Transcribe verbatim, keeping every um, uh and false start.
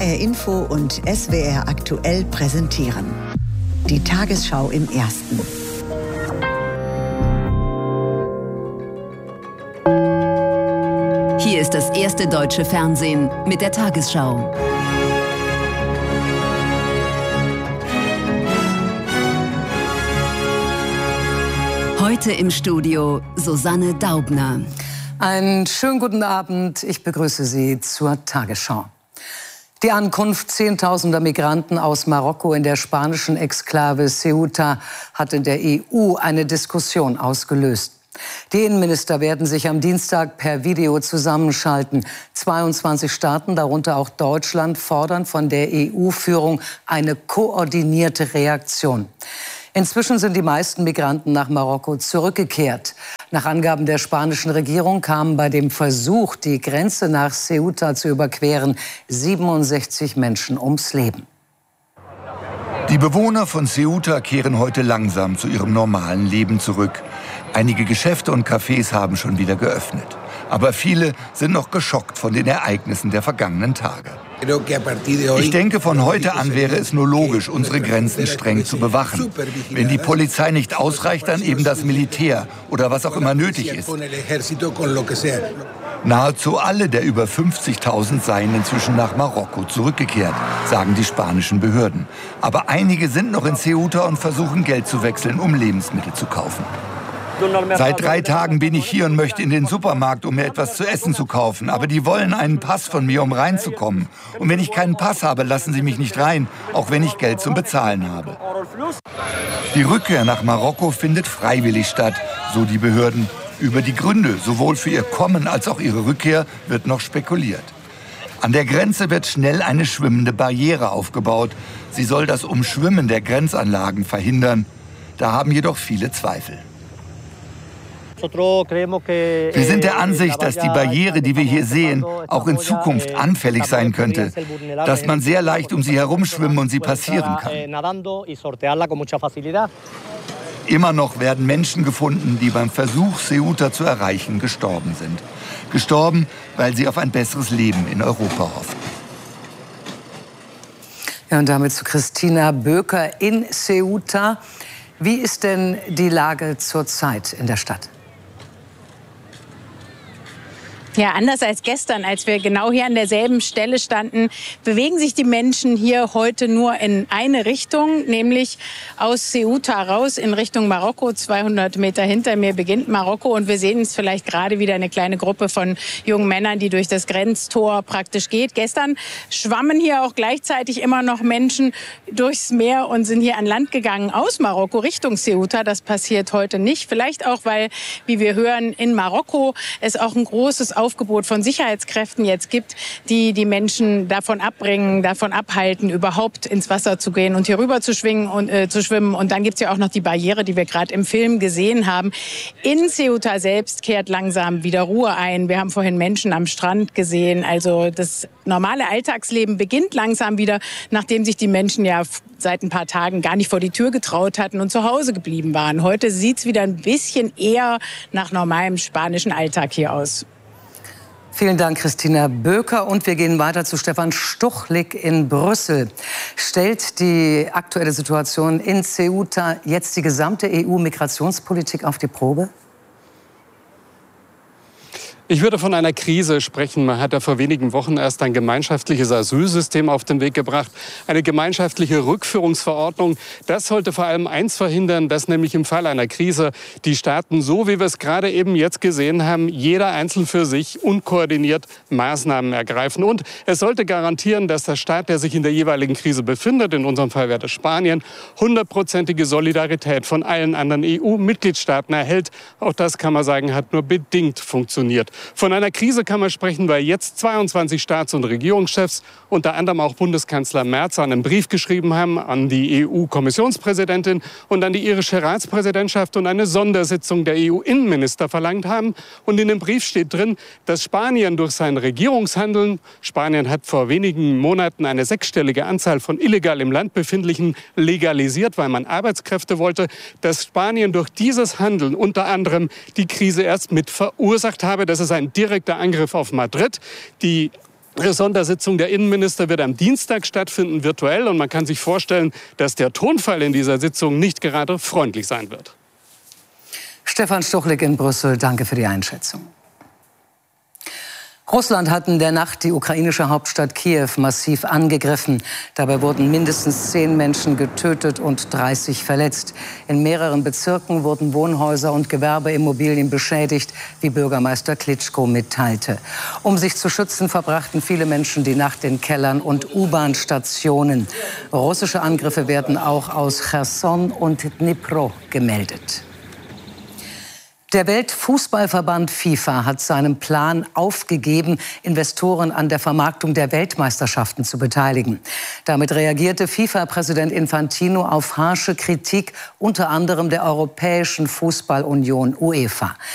R Info und S W R aktuell präsentieren. Die Tagesschau im Ersten. Hier ist das erste deutsche Fernsehen mit der Tagesschau. Heute im Studio Susanne Daubner. Einen schönen guten Abend. Ich begrüße Sie zur Tagesschau. Die Ankunft zehntausender Migranten aus Marokko in der spanischen Exklave Ceuta hat in der E U eine Diskussion ausgelöst. Die Innenminister werden sich am Dienstag per Video zusammenschalten. zweiundzwanzig Staaten, darunter auch Deutschland, fordern von der E U-Führung eine koordinierte Reaktion. Inzwischen sind die meisten Migranten nach Marokko zurückgekehrt. Nach Angaben der spanischen Regierung kamen bei dem Versuch, die Grenze nach Ceuta zu überqueren, siebenundsechzig Menschen ums Leben. Die Bewohner von Ceuta kehren heute langsam zu ihrem normalen Leben zurück. Einige Geschäfte und Cafés haben schon wieder geöffnet. Aber viele sind noch geschockt von den Ereignissen der vergangenen Tage. Ich denke, von heute an wäre es nur logisch, unsere Grenzen streng zu bewachen. Wenn die Polizei nicht ausreicht, dann eben das Militär oder was auch immer nötig ist. Nahezu alle der über fünfzigtausend seien inzwischen nach Marokko zurückgekehrt, sagen die spanischen Behörden. Aber einige sind noch in Ceuta und versuchen Geld zu wechseln, um Lebensmittel zu kaufen. Seit drei Tagen bin ich hier und möchte in den Supermarkt, um mir etwas zu essen zu kaufen. Aber die wollen einen Pass von mir, um reinzukommen. Und wenn ich keinen Pass habe, lassen sie mich nicht rein, auch wenn ich Geld zum Bezahlen habe. Die Rückkehr nach Marokko findet freiwillig statt, so die Behörden. Über die Gründe, sowohl für ihr Kommen als auch ihre Rückkehr, wird noch spekuliert. An der Grenze wird schnell eine schwimmende Barriere aufgebaut. Sie soll das Umschwimmen der Grenzanlagen verhindern. Da haben jedoch viele Zweifel. Wir sind der Ansicht, dass die Barriere, die wir hier sehen, auch in Zukunft anfällig sein könnte, dass man sehr leicht um sie herumschwimmen und sie passieren kann. Immer noch werden Menschen gefunden, die beim Versuch, Ceuta zu erreichen, gestorben sind. Gestorben, weil sie auf ein besseres Leben in Europa hoffen. Ja, und damit zu Christina Böker in Ceuta. Wie ist denn die Lage zurzeit in der Stadt? Ja, anders als gestern, als wir genau hier an derselben Stelle standen, bewegen sich die Menschen hier heute nur in eine Richtung, nämlich aus Ceuta raus in Richtung Marokko. zweihundert Meter hinter mir beginnt Marokko und wir sehen es vielleicht gerade wieder eine kleine Gruppe von jungen Männern, die durch das Grenztor praktisch geht. Gestern schwammen hier auch gleichzeitig immer noch Menschen durchs Meer und sind hier an Land gegangen aus Marokko Richtung Ceuta. Das passiert heute nicht. Vielleicht auch, weil, wie wir hören, in Marokko es auch ein großes Aufgebot von Sicherheitskräften jetzt gibt, die die Menschen davon abbringen, davon abhalten, überhaupt ins Wasser zu gehen und hier rüber zu schwingen und äh, zu schwimmen. Und dann gibt es ja auch noch die Barriere, die wir gerade im Film gesehen haben. In Ceuta selbst kehrt langsam wieder Ruhe ein. Wir haben vorhin Menschen am Strand gesehen. Also das normale Alltagsleben beginnt langsam wieder, nachdem sich die Menschen ja seit ein paar Tagen gar nicht vor die Tür getraut hatten und zu Hause geblieben waren. Heute sieht es wieder ein bisschen eher nach normalem spanischen Alltag hier aus. Vielen Dank, Christina Böker. Und wir gehen weiter zu Stefan Stuchlik in Brüssel. Stellt die aktuelle Situation in Ceuta jetzt die gesamte E U-Migrationspolitik auf die Probe? Ich würde von einer Krise sprechen. Man hat ja vor wenigen Wochen erst ein gemeinschaftliches Asylsystem auf den Weg gebracht, eine gemeinschaftliche Rückführungsverordnung. Das sollte vor allem eins verhindern, dass nämlich im Fall einer Krise die Staaten, so wie wir es gerade eben jetzt gesehen haben, jeder einzeln für sich unkoordiniert Maßnahmen ergreifen. Und es sollte garantieren, dass der Staat, der sich in der jeweiligen Krise befindet, in unserem Fall wäre das Spanien, hundertprozentige Solidarität von allen anderen E U-Mitgliedstaaten erhält. Auch das, kann man sagen, hat nur bedingt funktioniert. Von einer Krise kann man sprechen, weil jetzt zweiundzwanzig Staats- und Regierungschefs, unter anderem auch Bundeskanzler Merz, einen Brief geschrieben haben an die E U-Kommissionspräsidentin und an die irische Ratspräsidentschaft und eine Sondersitzung der E U-Innenminister verlangt haben. Und in dem Brief steht drin, dass Spanien durch sein Regierungshandeln, Spanien hat vor wenigen Monaten eine sechsstellige Anzahl von illegal im Land Befindlichen legalisiert, weil man Arbeitskräfte wollte, dass Spanien durch dieses Handeln unter anderem die Krise erst mit verursacht habe. Das ist ein direkter Angriff auf Madrid. Die Sondersitzung der Innenminister wird am Dienstag stattfinden, virtuell. Und man kann sich vorstellen, dass der Tonfall in dieser Sitzung nicht gerade freundlich sein wird. Stefan Stuchlik in Brüssel, danke für die Einschätzung. Russland hat in der Nacht die ukrainische Hauptstadt Kiew massiv angegriffen. Dabei wurden mindestens zehn Menschen getötet und dreißig verletzt. In mehreren Bezirken wurden Wohnhäuser und Gewerbeimmobilien beschädigt, wie Bürgermeister Klitschko mitteilte. Um sich zu schützen, verbrachten viele Menschen die Nacht in Kellern und U-Bahn-Stationen. Russische Angriffe werden auch aus Cherson und Dnipro gemeldet. Der Weltfußballverband FIFA hat seinen Plan aufgegeben, Investoren an der Vermarktung der Weltmeisterschaften zu beteiligen. Damit reagierte FIFA-Präsident Infantino auf harsche Kritik, unter anderem der Europäischen Fußballunion UEFA.